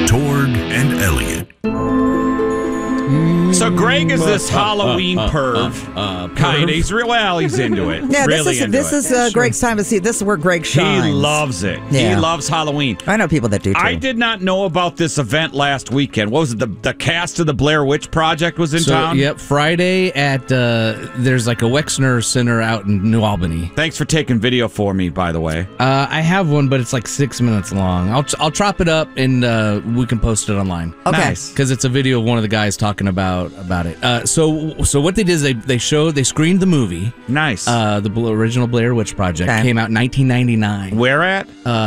Torg and Elliot. So Greg is this Halloween perv. Kind of. He's into it. Yeah, really this is Greg's time to see. This is where Greg shines. He loves it. Yeah. He loves Halloween. I know people that do too. I did not know about this event last weekend. What was it? The cast of the Blair Witch Project was in town? Yep, Friday at there's like a Wexner Center out in New Albany. Thanks for taking video for me, by the way. I have one, but it's like 6 minutes long. I'll chop it up and we can post it online. Okay. Nice. Because it's a video of one of the guys talking about it. So what they did is they screened the movie. Nice. The original Blair Witch Project came out in 1999. Where at?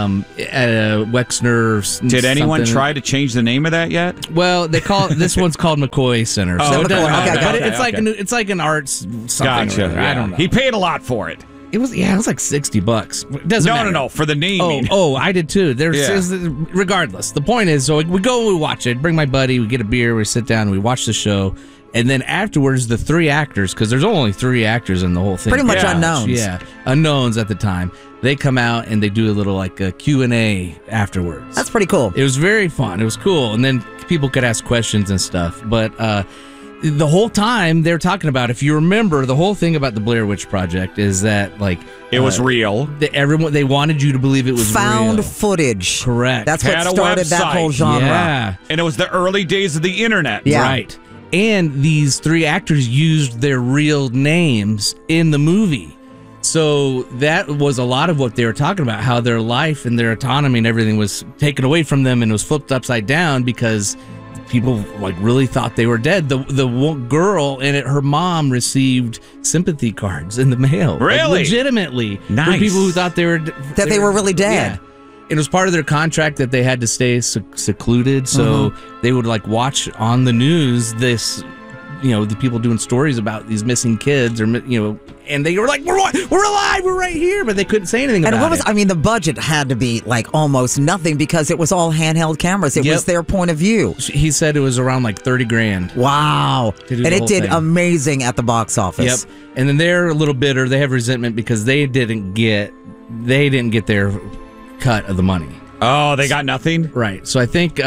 At Wexner. Did anyone try to change the name of that yet? Well, they call this one's called McCoy Center. Oh, So it doesn't matter. okay, But okay, it's like it's like an arts something. Gotcha. I don't know. He paid a lot for it. It was like $60. It doesn't matter. No, for the naming. Oh, I did too. Regardless, the point is, so we go, we watch it. Bring my buddy, we get a beer, we sit down, we watch the show, and then afterwards, the three actors, because there's only three actors in the whole thing, pretty much unknowns. Yeah, unknowns at the time. They come out and they do a little like a Q&A afterwards. That's pretty cool. It was very fun. It was cool, and then people could ask questions and stuff, but. The whole time they're talking about, if you remember, the whole thing about the Blair Witch Project is that like it was real. They wanted you to believe it was found real. footage. Correct. That's what started that whole genre. Yeah, and it was the early days of the internet. Yeah. Right. And these three actors used their real names in the movie. So that was a lot of what they were talking about, how their life and their autonomy and everything was taken away from them and was flipped upside down because people like really thought they were dead. The girl in it, her mom received sympathy cards in the mail. Really? Like, legitimately. Nice. For people who thought they were really dead. Yeah. It was part of their contract that they had to stay secluded, so they would like watch on the news this, the people doing stories about these missing kids, or and they were like, we're alive, we're right here, but they couldn't say anything about it. The budget had to be like almost nothing because it was all handheld cameras. It was their point of view. He said it was around like $30,000. Wow. And it did amazing at the box office. Yep. And then they're a little bitter. They have resentment because they didn't get their cut of the money. Oh, they got nothing? Right. So I think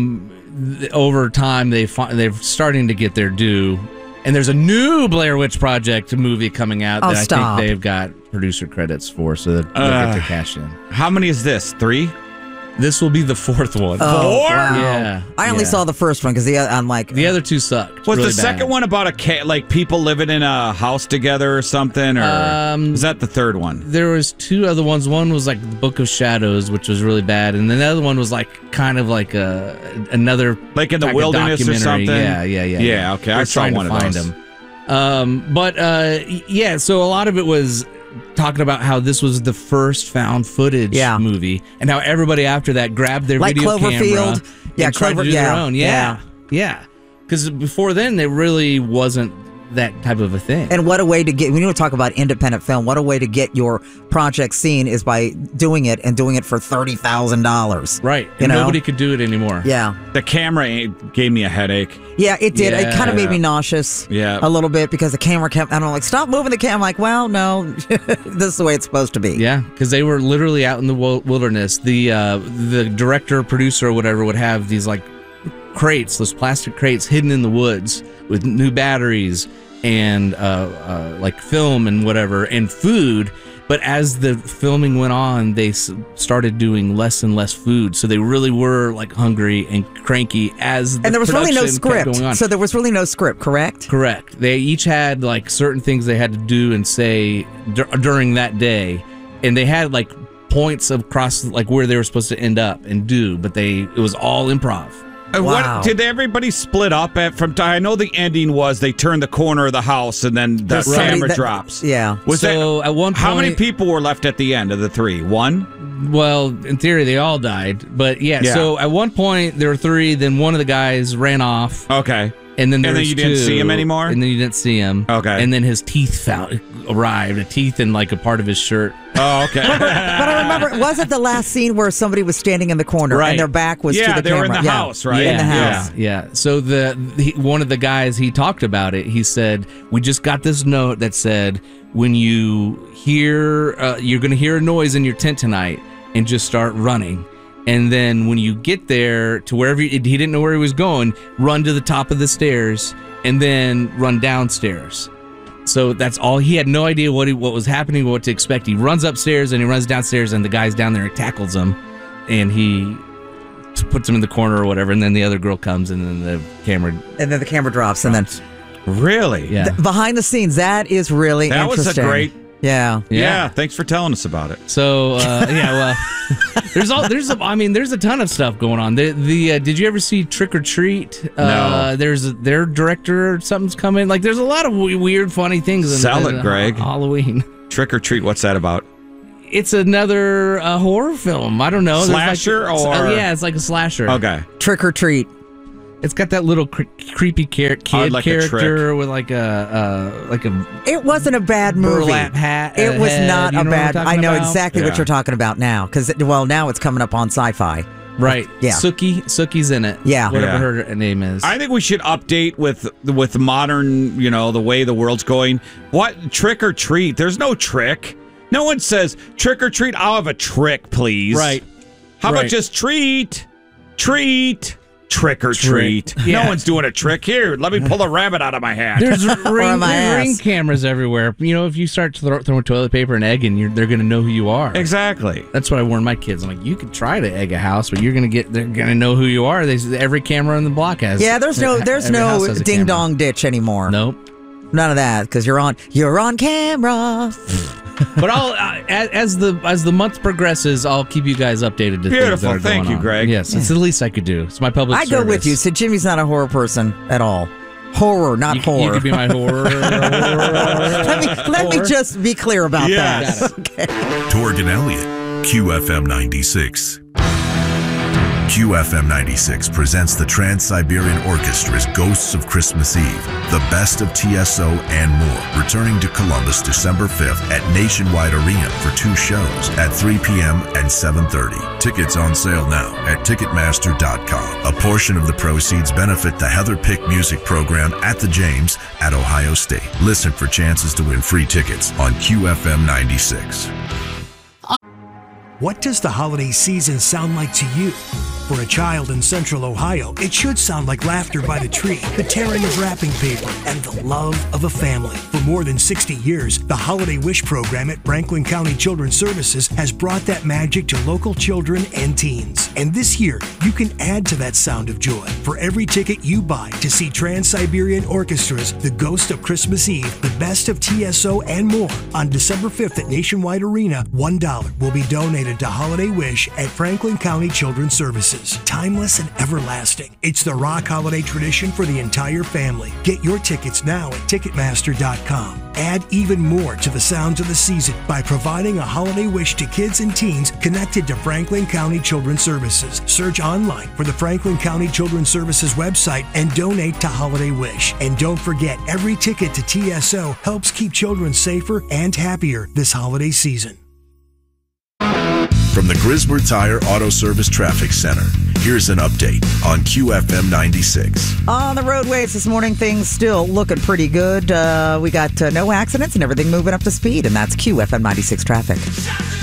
over time they're starting to get their due. And there's a new Blair Witch Project movie coming out that I think they've got producer credits for, so that they'll get their cash in. How many is this? 3? This will be the 4th one. Oh, 4? Wow. Yeah. I only saw the first one because the other 2 sucked. Was really the second one about like people living in a house together or something? Or was that the third one? There was 2 other ones. One was like the Book of Shadows, which was really bad, and then the other one was like kind of like another like in the wilderness or something. Yeah. Okay, I saw one of those. So a lot of it was talking about how this was the first found footage movie, and how everybody after that grabbed their video camera and tried to do their own. Yeah. Because before then, there really wasn't that type of a thing. And what a way to get, when you talk about independent film, what a way to get your project seen is by doing it for $30,000. Right. And nobody could do it anymore. Yeah. The camera gave me a headache. Yeah, it did. It kind of made me nauseous a little bit because the camera kept, stop moving the camera. I'm like, well, no, this is the way it's supposed to be. Yeah, because they were literally out in the wilderness. The director, producer, or whatever would have these like crates, those plastic crates hidden in the woods with new batteries and like film and whatever and food. But as the filming went on, they started doing less and less food, so they really were like hungry and cranky as the and there was really no production kept going on. So there was really no script, correct? Correct. They each had like certain things they had to do and say during that day, and they had like points across like where they were supposed to end up and do, but it was all improv. Wow. What did everybody split up at? I know the ending was they turned the corner of the house and then the camera drops. Yeah. At one point, how many people were left at the end of the 3? 1? Well, in theory, they all died. But yeah. So at one point there were 3. Then one of the guys ran off. Okay. And then you didn't see him anymore? And then you didn't see him. Okay. And then his teeth arrived, a teeth in like a part of his shirt. Oh, okay. but I remember, was it the last scene where somebody was standing in the corner and their back was to the camera? Yeah, they were in the house, right? In the house. Yeah. So one of the guys, he talked about it. He said, we just got this note that said, when you hear, you're going to hear a noise in your tent tonight and just start running. And then when you get there to wherever he didn't know where he was going, run to the top of the stairs and then run downstairs. So that's all. He had no idea what was happening, what to expect. He runs upstairs and he runs downstairs, and the guy's down there and tackles him, and he puts him in the corner or whatever. And then the other girl comes, and then the camera drops, and then really, yeah, behind the scenes, that is really interesting. Was a great. Yeah. Thanks for telling us about it. So there's a ton of stuff going on. Did you ever see Trick or Treat? No. There's their director or something's coming. Like there's a lot of weird, funny things. Sell it, Greg. Halloween. Trick or Treat. What's that about? It's another horror film. I don't know. Slasher it's like a slasher. Okay. Trick or Treat. It's got that little creepy kid character with like a. It wasn't a bad movie. Burlap hat. It was not a bad. I know about? exactly what you're talking about now because now it's coming up on Sci-Fi. Right. Yeah. Suki's in it. Yeah. Whatever her name is. I think we should update with modern, the way the world's going. What Trick or Treat? There's no trick. No one says trick or treat. I'll have a trick, please. Right. How about just treat? Trick or treat. Yeah. No one's doing a trick here. Let me pull a rabbit out of my hat. There's ring cameras everywhere. If you start throwing toilet paper and egg in, they're going to know who you are. Exactly. That's what I warn my kids. I'm like, you could try to egg a house, but they're going to know who you are. Every camera in the block has. Yeah, there's no ding dong ditch anymore. Nope. None of that because you're on camera. But as the month progresses, I'll keep you guys updated. To Beautiful. Things that are Thank you, on. Greg. Yes, it's the least I could do. It's my public service. I go with you. So Jimmy's not a horror person at all. Horror, not horror. You could be my horror. Let me just be clear about that. Okay. Torg and Elliott, QFM 96. QFM 96 presents the Trans-Siberian Orchestra's Ghosts of Christmas Eve, the best of TSO and more, returning to Columbus December 5th at Nationwide Arena for 2 shows at 3 p.m. and 7:30. Tickets on sale now at Ticketmaster.com. A portion of the proceeds benefit the Heather Pick Music Program at the James at Ohio State. Listen for chances to win free tickets on QFM 96. What does the holiday season sound like to you? For a child in Central Ohio, it should sound like laughter by the tree, the tearing of wrapping paper, and the love of a family. For more than 60 years, the Holiday Wish program at Franklin County Children's Services has brought that magic to local children and teens. And this year, you can add to that sound of joy. For every ticket you buy to see Trans-Siberian Orchestra's The Ghost of Christmas Eve, the best of TSO and more, on December 5th at Nationwide Arena, $1 will be donated to Holiday Wish at Franklin County Children's Services. Timeless and everlasting. It's the rock holiday tradition for the entire family. Get your tickets now at Ticketmaster.com. Add even more to the sounds of the season by providing a holiday wish to kids and teens connected to Franklin County Children's Services. Search online for the Franklin County Children's Services website and donate to Holiday Wish. And don't forget, every ticket to TSO helps keep children safer and happier this holiday season. From the Griswold Tire Auto Service Traffic Center, here's an update on QFM 96. On the roadways this morning, things still looking pretty good. We got no accidents and everything moving up to speed, and that's QFM 96 traffic.